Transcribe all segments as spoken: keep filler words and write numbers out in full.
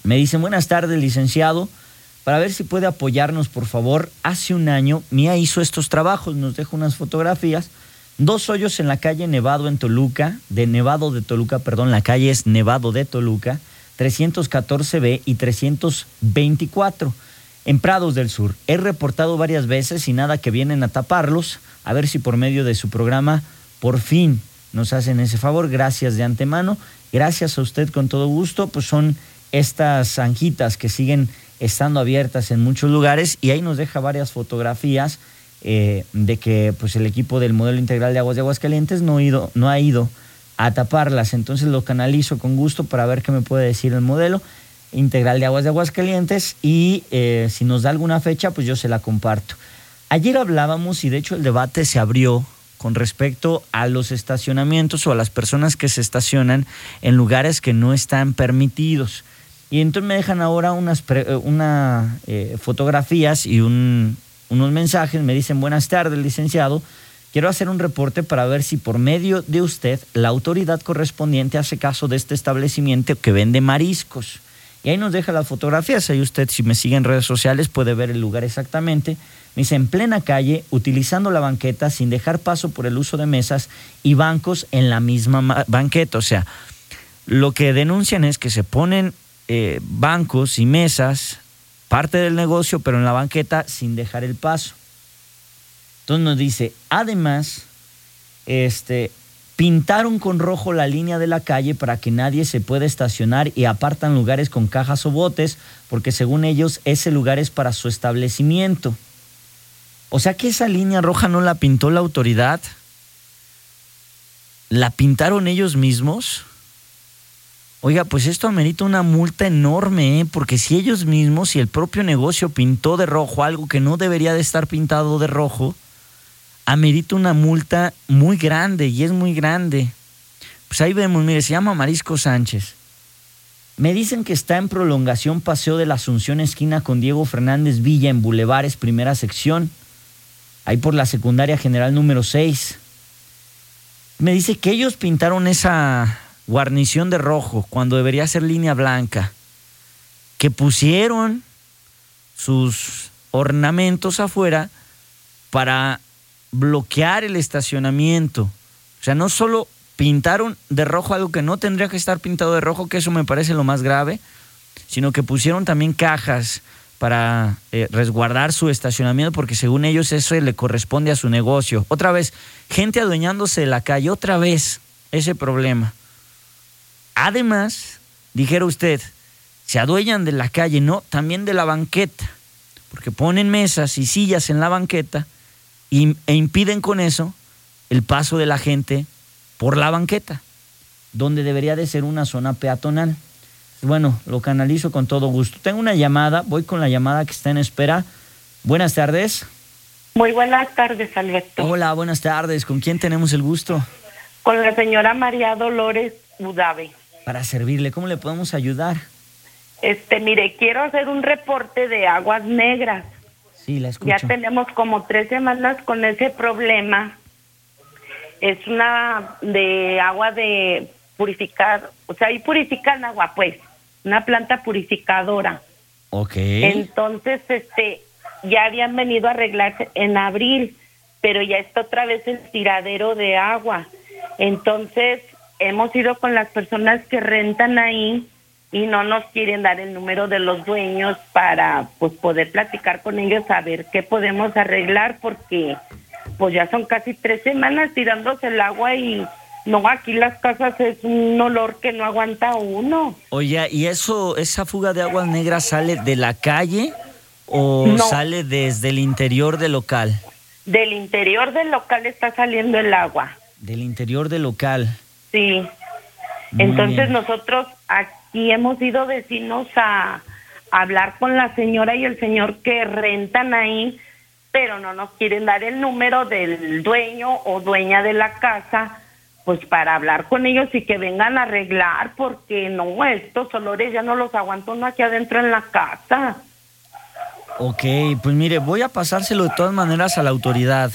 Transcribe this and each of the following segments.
Me dicen, buenas tardes, licenciado, para ver si puede apoyarnos, por favor. Hace un año Mía hizo estos trabajos, nos deja unas fotografías, dos hoyos en la calle Nevado en Toluca, de Nevado de Toluca, perdón, la calle es Nevado de Toluca, trescientos catorce B y trescientos veinticuatro, en Prados del Sur. He reportado varias veces y nada que vienen a taparlos, a ver si por medio de su programa por fin nos hacen ese favor. Gracias de antemano, gracias a usted con todo gusto. Pues son estas zanjitas que siguen estando abiertas en muchos lugares y ahí nos deja varias fotografías eh, de que pues el equipo del Modelo Integral de Aguas de Aguascalientes no, ido, no ha ido a taparlas. Entonces lo canalizo con gusto para ver qué me puede decir el Modelo Integral de Aguas de Aguascalientes y eh, si nos da alguna fecha, pues yo se la comparto. Ayer hablábamos y de hecho el debate se abrió con respecto a los estacionamientos o a las personas que se estacionan en lugares que no están permitidos. Y entonces me dejan ahora unas pre, una, eh, fotografías y un, unos mensajes. Me dicen, buenas tardes, licenciado. Quiero hacer un reporte para ver si por medio de usted la autoridad correspondiente hace caso de este establecimiento que vende mariscos. Y ahí nos deja las fotografías. Ahí usted, si me sigue en redes sociales, puede ver el lugar exactamente. Me dice, en plena calle, utilizando la banqueta sin dejar paso por el uso de mesas y bancos en la misma banqueta. O sea, lo que denuncian es que se ponen eh, bancos y mesas, parte del negocio, pero en la banqueta sin dejar el paso. Entonces nos dice, además, este... pintaron con rojo la línea de la calle para que nadie se pueda estacionar y apartan lugares con cajas o botes porque según ellos ese lugar es para su establecimiento. O sea que esa línea roja no la pintó la autoridad, la pintaron ellos mismos. Oiga, pues esto amerita una multa enorme, ¿eh? Porque si ellos mismos, si el propio negocio pintó de rojo algo que no debería de estar pintado de rojo, amerita una multa muy grande, y es muy grande. Pues ahí vemos, mire, se llama Marisco Sánchez. Me dicen que está en prolongación Paseo de la Asunción, esquina con Diego Fernández Villa, en Bulevares, primera sección, ahí por la secundaria general número seis. Me dice que ellos pintaron esa guarnición de rojo cuando debería ser línea blanca, que pusieron sus ornamentos afuera para bloquear el estacionamiento. O sea, no solo pintaron de rojo algo que no tendría que estar pintado de rojo, que eso me parece lo más grave, sino que pusieron también cajas para eh, resguardar su estacionamiento, porque según ellos eso le corresponde a su negocio. Otra vez, gente adueñándose de la calle, otra vez ese problema. Además, dijera usted, se adueñan de la calle, no, también de la banqueta, porque ponen mesas y sillas en la banqueta y, e impiden con eso el paso de la gente por la banqueta, donde debería de ser una zona peatonal. Bueno, lo canalizo con todo gusto. Tengo una llamada, voy con la llamada que está en espera. Buenas tardes. Muy buenas tardes, Alberto. Hola, buenas tardes. ¿Con quién tenemos el gusto? Con la señora María Dolores Udave. Para servirle, ¿cómo le podemos ayudar? Este, mire, quiero hacer un reporte de aguas negras. Sí, la escucho. Ya tenemos como tres semanas con ese problema. Es una de agua de purificar, o sea, ahí purifican agua, pues, una planta purificadora. Ok. Entonces, este, ya habían venido a arreglarse en abril, pero ya está otra vez el tiradero de agua. Entonces, hemos ido con las personas que rentan ahí y no nos quieren dar el número de los dueños para, pues, poder platicar con ellos, a ver qué podemos arreglar, porque pues ya son casi tres semanas tirándose el agua y no, aquí las casas es un olor que no aguanta uno. Oye, ¿y eso, esa fuga de aguas negras sale de la calle o no. sale desde el interior del local? Del interior del local está saliendo el agua. Del interior del local. Sí. Muy Entonces bien. nosotros aquí hemos ido vecinos a, a hablar con la señora y el señor que rentan ahí, pero no nos quieren dar el número del dueño o dueña de la casa, pues para hablar con ellos y que vengan a arreglar, porque no, estos olores ya no los aguanto uno aquí adentro en la casa. Ok, pues mire, voy a pasárselo de todas maneras a la autoridad,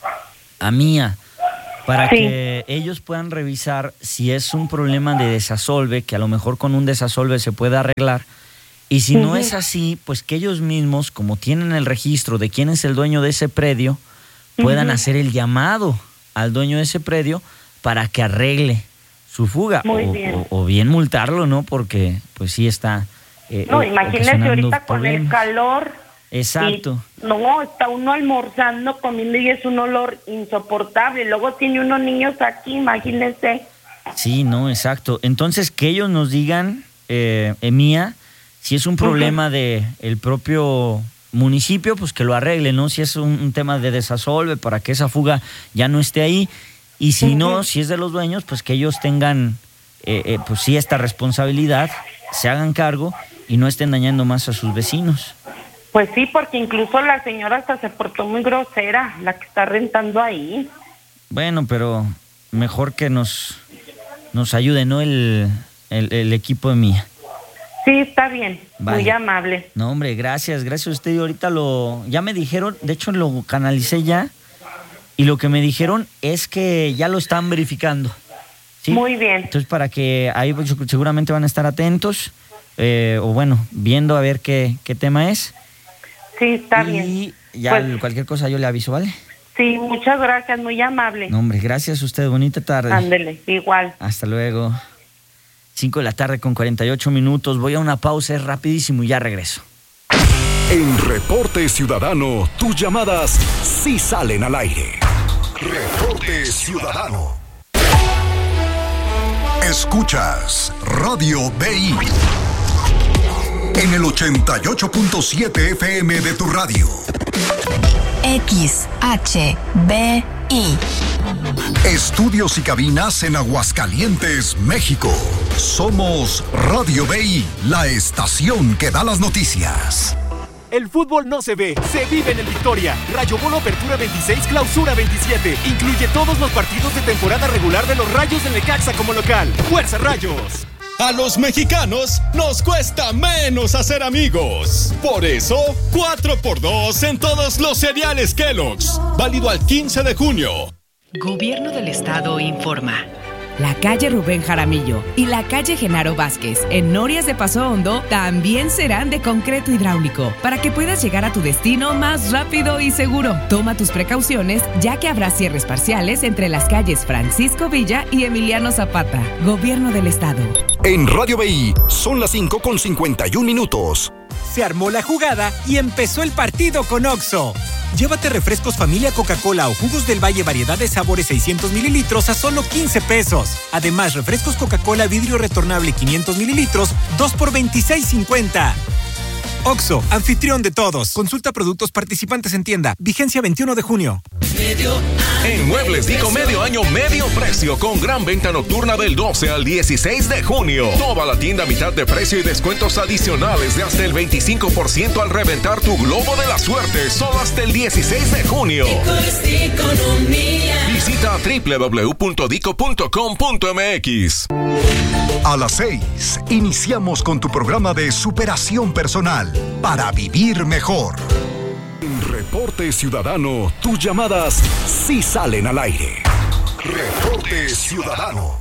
a Mía, para Sí. que ellos puedan revisar si es un problema de desasolve, que a lo mejor con un desasolve se puede arreglar, Y si Uh-huh. no es así, pues que ellos mismos, como tienen el registro de quién es el dueño de ese predio, puedan Uh-huh. hacer el llamado al dueño de ese predio para que arregle su fuga. Muy o, bien. O, o bien multarlo, ¿no? Porque pues sí está eh, No, eh, imagínese ocasionando ahorita con el problemas. calor. Exacto. Y, no, está uno almorzando, comiendo y es un olor insoportable. Luego tiene unos niños aquí, imagínese. Sí, no, exacto. Entonces, que ellos nos digan, eh, Emía, si es un problema uh-huh. de el propio municipio, pues que lo arregle, ¿no? Si es un, un tema de desasolve para que esa fuga ya no esté ahí. Y si uh-huh. no, si es de los dueños, pues que ellos tengan, eh, eh, pues sí, esta responsabilidad, se hagan cargo y no estén dañando más a sus vecinos. Pues sí, porque incluso la señora hasta se portó muy grosera, la que está rentando ahí. Bueno, pero mejor que nos, nos ayude, ¿no? El, el, el equipo de Mía. Sí, está bien, vale. Muy amable. No, hombre, gracias, gracias a usted. Ahorita lo, ya me dijeron, de hecho lo canalicé ya, y lo que me dijeron es que ya lo están verificando. ¿Sí? Muy bien. Entonces, para que ahí pues, seguramente van a estar atentos, eh, o bueno, viendo a ver qué, qué tema es. Sí, está y bien. Y ya pues, cualquier cosa yo le aviso, ¿vale? Sí, muchas gracias, muy amable. No, hombre, gracias a usted, bonita tarde. Ándele, igual. Hasta luego. Cinco de la tarde con cuarenta y ocho minutos. Voy a una pausa, es rapidísimo y ya regreso. En Reporte Ciudadano, tus llamadas sí salen al aire. Reporte Ciudadano. Escuchas Radio B I en el ochenta y ocho punto siete F M de tu radio. X H B I. Estudios y cabinas en Aguascalientes, México. Somos Radio B I, la estación que da las noticias. El fútbol no se ve, se vive en el Victoria. Rayo Bono Apertura veintiséis, Clausura veintisiete. Incluye todos los partidos de temporada regular de los Rayos del Necaxa como local. ¡Fuerza Rayos! A los mexicanos nos cuesta menos hacer amigos. Por eso, cuatro por dos en todos los cereales Kellogg's. Válido al quince de junio. Gobierno del Estado informa. La calle Rubén Jaramillo y la calle Genaro Vázquez en Norias de Paso Hondo también serán de concreto hidráulico para que puedas llegar a tu destino más rápido y seguro. Toma tus precauciones ya que habrá cierres parciales entre las calles Francisco Villa y Emiliano Zapata. Gobierno del Estado. En Radio B I son las cinco con cincuenta y un minutos. Se armó la jugada y empezó el partido con Oxxo. Llévate refrescos familia Coca-Cola o jugos del Valle variedad de sabores seiscientos mililitros a solo quince pesos. Además, refrescos Coca-Cola vidrio retornable quinientos mililitros, dos por veintiséis cincuenta. Oxxo, anfitrión de todos. Consulta productos participantes en tienda. Vigencia veintiuno de junio. En Muebles Dico medio año medio precio con gran venta nocturna del doce al dieciséis de junio. Toda la tienda a mitad de precio y descuentos adicionales de hasta el veinticinco por ciento al reventar tu globo de la suerte solo hasta el dieciséis de junio. Visita doble u doble u doble u punto dico punto com punto m x. A las seis, iniciamos con tu programa de superación personal para vivir mejor. En Reporte Ciudadano, tus llamadas sí salen al aire. Reporte Ciudadano.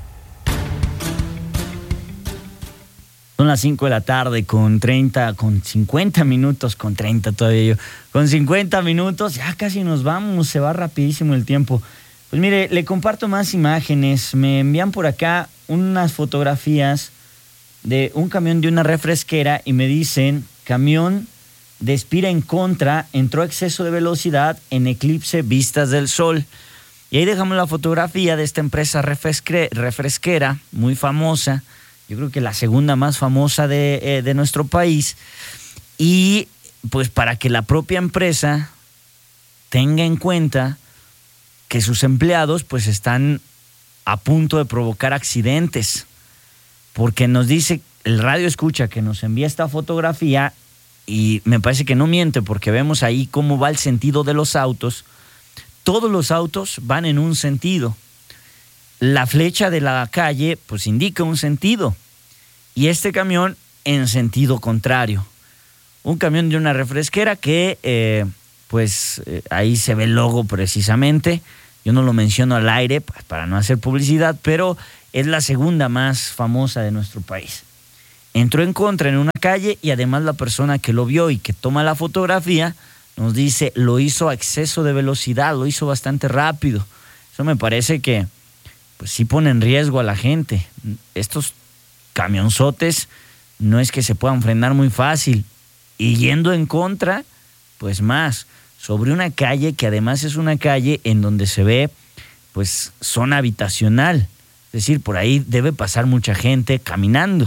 Son las cinco de la tarde con treinta, con cincuenta minutos, con treinta todavía yo, con cincuenta minutos, ya casi nos vamos, se va rapidísimo el tiempo. Pues mire, le comparto más imágenes, me envían por acá unas fotografías de un camión de una refresquera y me dicen, camión de Espira en contra, entró a exceso de velocidad en Eclipse Vistas del Sol. Y ahí dejamos la fotografía de esta empresa refresque, refresquera, muy famosa, yo creo que la segunda más famosa de, eh, de nuestro país, y pues para que la propia empresa tenga en cuenta que sus empleados pues están a punto de provocar accidentes, porque nos dice el radio escucha que nos envía esta fotografía y me parece que no miente porque vemos ahí cómo va el sentido de los autos. Todos los autos van en un sentido. La flecha de la calle pues indica un sentido y este camión en sentido contrario. Un camión de una refresquera que eh, pues eh, ahí se ve el logo precisamente. Yo no lo menciono al aire pues, para no hacer publicidad, pero es la segunda más famosa de nuestro país. entró en contra en una calle y además la persona que lo vio y que toma la fotografía nos dice, lo hizo a exceso de velocidad, lo hizo bastante rápido. Eso me parece que pues sí pone en riesgo a la gente. Estos camionzotes no es que se puedan frenar muy fácil. Y yendo en contra, pues más, sobre una calle que además es una calle en donde se ve pues zona habitacional. Es decir, por ahí debe pasar mucha gente caminando,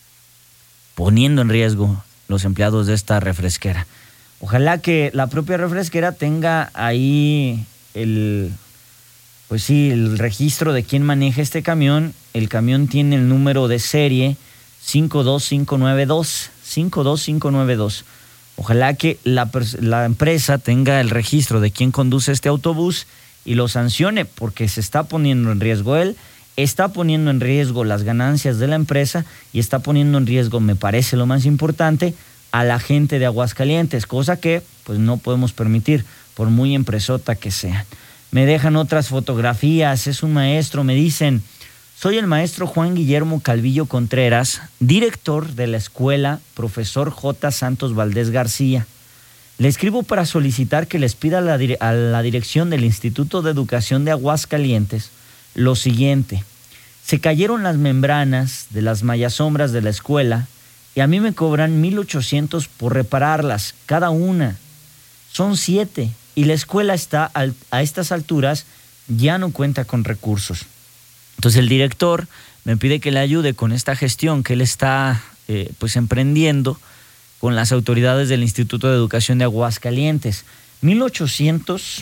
poniendo en riesgo los empleados de esta refresquera. Ojalá que la propia refresquera tenga ahí el, pues sí, el registro de quién maneja este camión. El camión tiene el número de serie cinco dos cinco nueve dos, cinco dos cinco nueve dos. Ojalá que la, la empresa tenga el registro de quién conduce este autobús y lo sancione, porque se está poniendo en riesgo él, está poniendo en riesgo las ganancias de la empresa y está poniendo en riesgo, me parece lo más importante, a la gente de Aguascalientes, cosa que pues no podemos permitir, por muy empresota que sean. Me dejan otras fotografías, es un maestro, me dicen, soy el maestro Juan Guillermo Calvillo Contreras, director de la escuela Profesor J. Santos Valdés García. Le escribo para solicitar que les pida a la, dire- a la dirección del Instituto de Educación de Aguascalientes lo siguiente. Se cayeron las membranas de las mallasombras de la escuela y a mí me cobran mil ochocientos por repararlas, cada una. Son siete y la escuela está al, a estas alturas ya no cuenta con recursos. Entonces el director me pide que le ayude con esta gestión que él está eh, pues emprendiendo con las autoridades del Instituto de Educación de Aguascalientes. mil ochocientos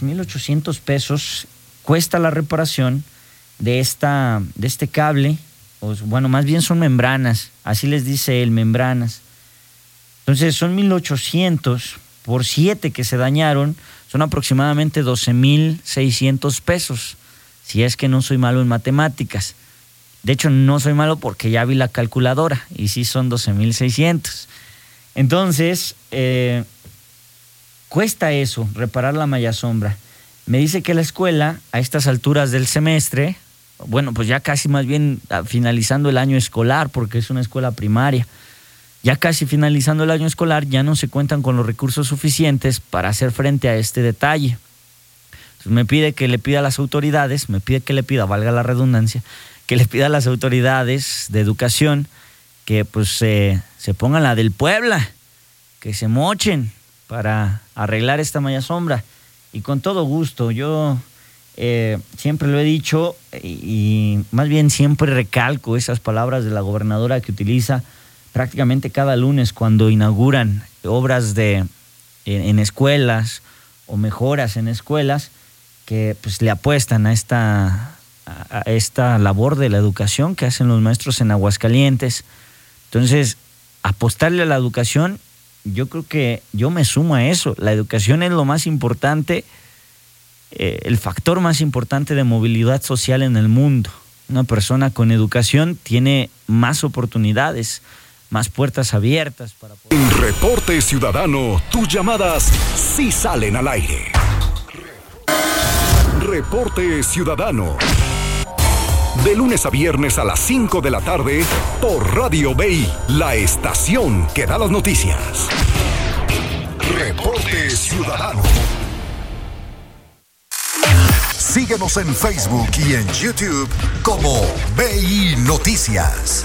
pesos cuesta la reparación de, esta, de este cable, o, bueno, más bien son membranas, así les dice él, membranas. Entonces son mil ochocientos por siete que se dañaron, son aproximadamente doce mil seiscientos pesos, si es que no soy malo en matemáticas. De hecho, no soy malo porque ya vi la calculadora y sí son doce mil seiscientos. Entonces, eh, cuesta eso, reparar la mallasombra. Me dice que la escuela, a estas alturas del semestre, bueno, pues ya casi más bien finalizando el año escolar, porque es una escuela primaria, ya casi finalizando el año escolar, ya no se cuentan con los recursos suficientes para hacer frente a este detalle. Entonces me pide que le pida a las autoridades, me pide que le pida, valga la redundancia, que le pida a las autoridades de educación que pues eh, se pongan la del Puebla, que se mochen para arreglar esta mallasombra. Y con todo gusto, yo eh, siempre lo he dicho y, y más bien siempre recalco esas palabras de la gobernadora que utiliza prácticamente cada lunes cuando inauguran obras de, en, en escuelas o mejoras en escuelas, que pues le apuestan a esta, a esta labor de la educación que hacen los maestros en Aguascalientes. Entonces, apostarle a la educación, yo creo que yo me sumo a eso. La educación es lo más importante, eh, el factor más importante de movilidad social en el mundo. Una persona con educación tiene más oportunidades, más puertas abiertas para poder... En Reporte Ciudadano, tus llamadas sí salen al aire. Reporte Ciudadano. De lunes a viernes a las cinco de la tarde por Radio B I, la estación que da las noticias. Reporte Ciudadano. Síguenos en Facebook y en YouTube como B I Noticias.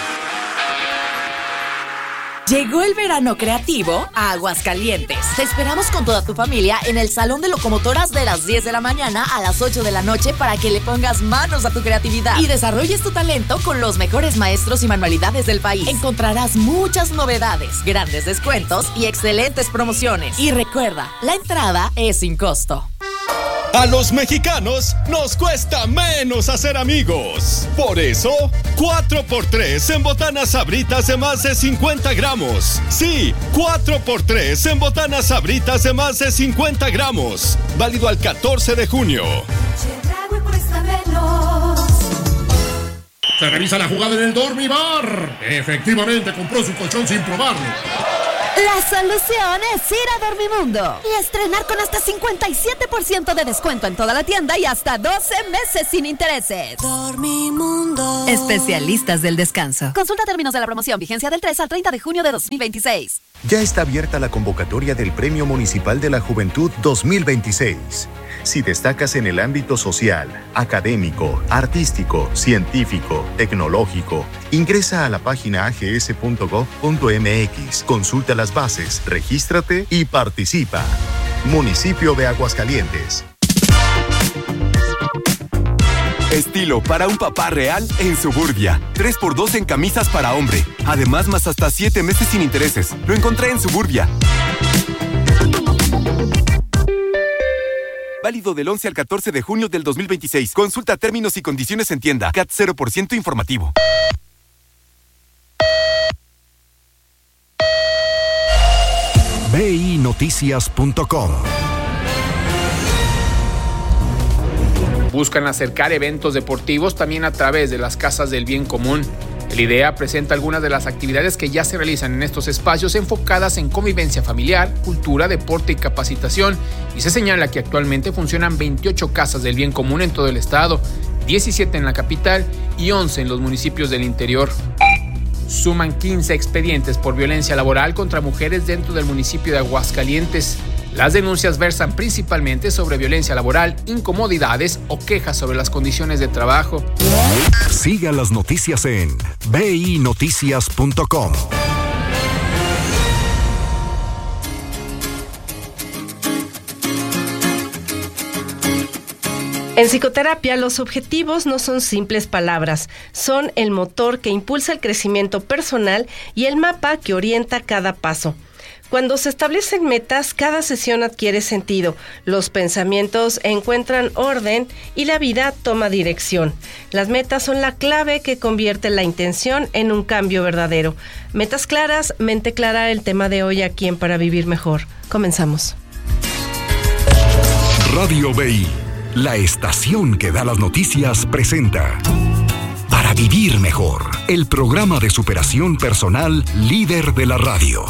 Llegó el verano creativo a Aguascalientes. Te esperamos con toda tu familia en el Salón de Locomotoras de las diez de la mañana a las ocho de la noche para que le pongas manos a tu creatividad y desarrolles tu talento con los mejores maestros y manualidades del país. Encontrarás muchas novedades, grandes descuentos y excelentes promociones. Y recuerda, la entrada es sin costo. A los mexicanos nos cuesta menos hacer amigos. Por eso, cuatro por tres en botanas Sabritas de más de cincuenta gramos. Sí, cuatro por tres en botanas Sabritas de más de cincuenta gramos. Válido al catorce de junio. Se revisa la jugada en el Dormibar. Efectivamente, compró su colchón sin probarlo. La solución es ir a Dormimundo y estrenar con hasta cincuenta y siete por ciento de descuento en toda la tienda y hasta doce meses sin intereses. Dormimundo. Especialistas del descanso. Consulta términos de la promoción, vigencia del tres al treinta de junio de dos mil veintiséis. Ya está abierta la convocatoria del Premio Municipal de la Juventud dos mil veintiséis. Si destacas en el ámbito social, académico, artístico, científico, tecnológico, ingresa a la página a g s punto gov punto m x, consulta las bases, regístrate y participa. Municipio de Aguascalientes. Estilo para un papá real en Suburbia. tres por dos en camisas para hombre. Además, más hasta siete meses sin intereses. Lo encontré en Suburbia. Válido del once al catorce de junio del dos mil veintiséis. Consulta términos y condiciones en tienda. C A T cero por ciento informativo. b i noticias punto com. Buscan acercar eventos deportivos también a través de las casas del bien común. El IDEA presenta algunas de las actividades que ya se realizan en estos espacios enfocadas en convivencia familiar, cultura, deporte y capacitación, y se señala que actualmente funcionan veintiocho casas del bien común en todo el estado, diecisiete en la capital y once en los municipios del interior. Suman quince expedientes por violencia laboral contra mujeres dentro del municipio de Aguascalientes. Las denuncias versan principalmente sobre violencia laboral, incomodidades o quejas sobre las condiciones de trabajo. Siga las noticias en b i noticias punto com. En psicoterapia, los objetivos no son simples palabras, son el motor que impulsa el crecimiento personal y el mapa que orienta cada paso. Cuando se establecen metas, cada sesión adquiere sentido, los pensamientos encuentran orden y la vida toma dirección. Las metas son la clave que convierte la intención en un cambio verdadero. Metas claras, mente clara, el tema de hoy aquí en Para Vivir Mejor. Comenzamos. Radio B I, la estación que da las noticias, presenta Para Vivir Mejor, el programa de superación personal líder de la radio.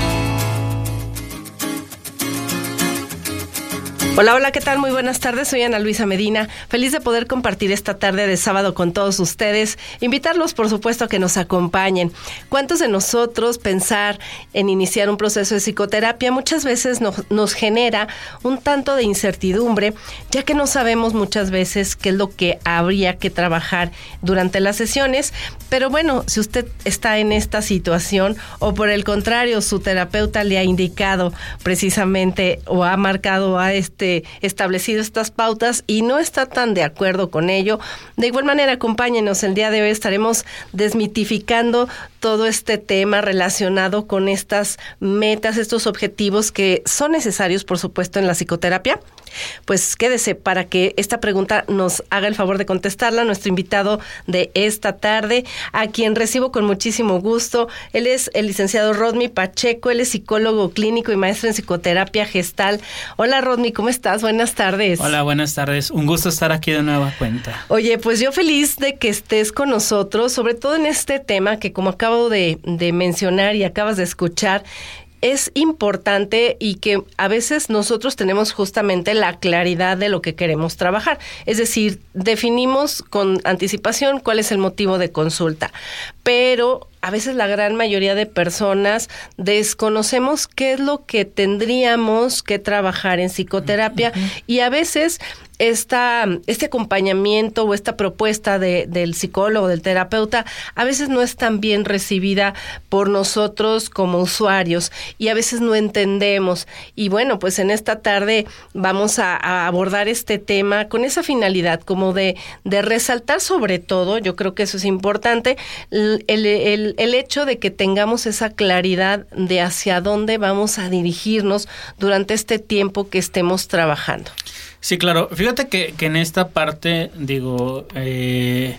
Hola, hola, ¿qué tal? Muy buenas tardes, soy Ana Luisa Medina, feliz de poder compartir esta tarde de sábado con todos ustedes, invitarlos por supuesto a que nos acompañen. ¿Cuántos de nosotros pensar en iniciar un proceso de psicoterapia muchas veces nos, nos genera un tanto de incertidumbre, ya que no sabemos muchas veces qué es lo que habría que trabajar durante las sesiones? Pero bueno, si usted está en esta situación o por el contrario, su terapeuta le ha indicado precisamente o ha marcado a este establecido estas pautas y no está tan de acuerdo con ello, de igual manera acompáñenos. El día de hoy estaremos desmitificando todo este tema relacionado con estas metas, estos objetivos que son necesarios, por supuesto, en la psicoterapia. Pues quédese para que esta pregunta nos haga el favor de contestarla nuestro invitado de esta tarde, a quien recibo con muchísimo gusto. Él es el licenciado Rodney Pacheco, él es psicólogo clínico y maestro en psicoterapia gestal. Hola Rodney, ¿cómo estás? Buenas tardes. Hola, buenas tardes. Un gusto estar aquí de nueva cuenta. Oye, pues yo feliz de que estés con nosotros, sobre todo en este tema que, como acabo de, de mencionar y acabas de escuchar, es importante y que a veces nosotros tenemos justamente la claridad de lo que queremos trabajar. Es decir, definimos con anticipación cuál es el motivo de consulta, pero a veces la gran mayoría de personas desconocemos qué es lo que tendríamos que trabajar en psicoterapia. Uh-huh. Y a veces esta, este acompañamiento o esta propuesta de, del psicólogo, del terapeuta, a veces no es tan bien recibida por nosotros como usuarios y a veces no entendemos. Y bueno, pues en esta tarde vamos a, a abordar este tema con esa finalidad como de, de resaltar sobre todo, yo creo que eso es importante, el, el, el, el hecho de que tengamos esa claridad de hacia dónde vamos a dirigirnos durante este tiempo que estemos trabajando. Sí, claro. Fíjate que, que en esta parte, digo, eh,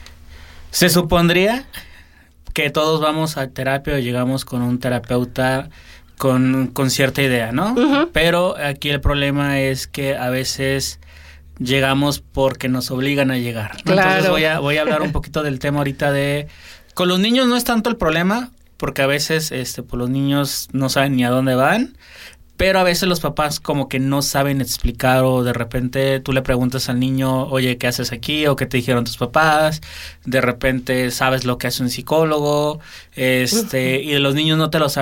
se supondría que todos vamos a terapia o llegamos con un terapeuta con, con cierta idea, ¿no? Uh-huh. Pero aquí el problema es que a veces llegamos porque nos obligan a llegar, ¿no? Claro. Entonces voy a, voy a hablar un poquito del tema ahorita de... Con los niños no es tanto el problema, porque a veces este, pues los niños no saben ni a dónde van, pero a veces los papás como que no saben explicar, o de repente tú le preguntas al niño, oye, ¿qué haces aquí? O ¿qué te dijeron tus papás? De repente sabes lo que hace un psicólogo, este, y los niños no te lo saben